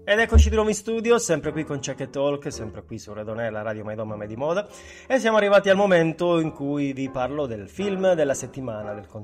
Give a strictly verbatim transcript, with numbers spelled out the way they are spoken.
Ed eccoci di nuovo in studio, sempre qui con Check e Talk, sempre qui su Redonè, la radio Mai Doma Mai di Moda, e siamo arrivati al momento in cui vi parlo del film della settimana, del